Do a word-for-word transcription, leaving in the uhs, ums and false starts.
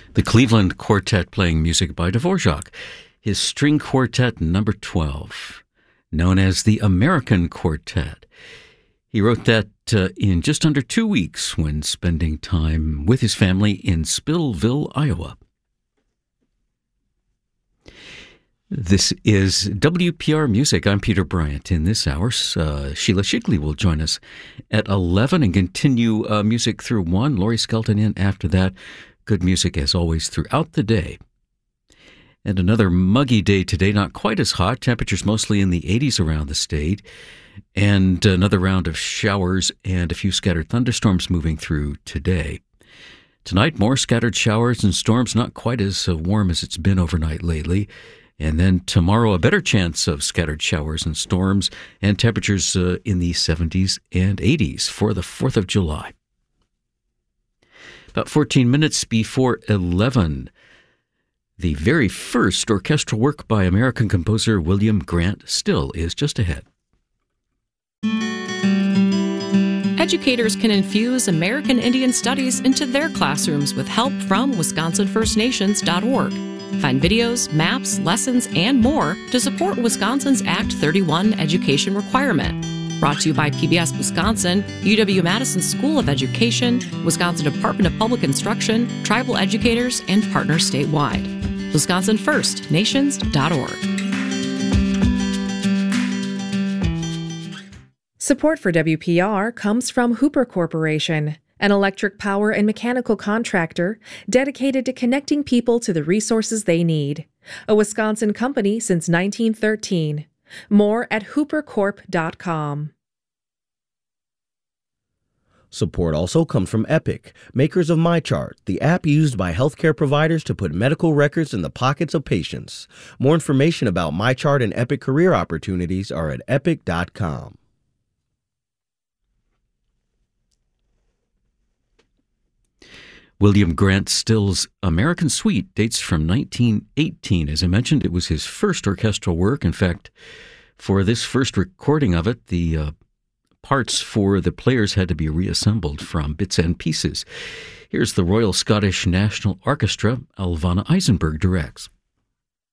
The Cleveland Quartet playing music by Dvorak, his string quartet number twelve, known as the American Quartet. He wrote that uh, in just under two weeks when spending time with his family in Spillville, Iowa. This is W P R Music. I'm Peter Bryant. In this hour, uh, Sheila Shigley will join us at eleven and continue uh, music through one. Laurie Skelton in after that. Good music, as always, throughout the day. And another muggy day today, not quite as hot. Temperatures mostly in the eighties around the state. And another round of showers and a few scattered thunderstorms moving through today. Tonight, more scattered showers and storms, not quite as uh, warm as it's been overnight lately. And then tomorrow, a better chance of scattered showers and storms and temperatures uh, in the seventies and eighties for the fourth of July. About fourteen minutes before eleven, the very first orchestral work by American composer William Grant Still is just ahead. Educators can infuse American Indian Studies into their classrooms with help from Wisconsin First Nations dot org. Find videos, maps, lessons, and more to support Wisconsin's Act thirty-one education requirement. Brought to you by P B S Wisconsin, U W-Madison School of Education, Wisconsin Department of Public Instruction, tribal educators, and partners statewide. Wisconsin First Nations dot org. Support for W P R comes from Hooper Corporation, an electric power and mechanical contractor dedicated to connecting people to the resources they need. A Wisconsin company since nineteen thirteen. More at hooper corp dot com. Support also comes from Epic, makers of MyChart, the app used by healthcare providers to put medical records in the pockets of patients. More information about MyChart and Epic career opportunities are at epic dot com. William Grant Still's American Suite dates from nineteen eighteen. As I mentioned, it was his first orchestral work. In fact, for this first recording of it, the uh, parts for the players had to be reassembled from bits and pieces. Here's the Royal Scottish National Orchestra. Alvana Eisenberg directs.